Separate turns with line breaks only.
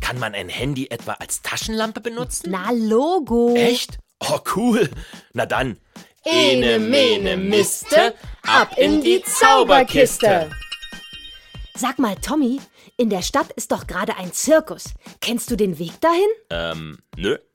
Kann man ein Handy etwa als Taschenlampe benutzen?
Na, Logo.
Echt? Oh, cool. Na dann.
Ene, mene, miste, ab in die Zauberkiste. Sag mal, Tommy, in der Stadt ist doch gerade ein Zirkus. Kennst du den Weg dahin?
Nö.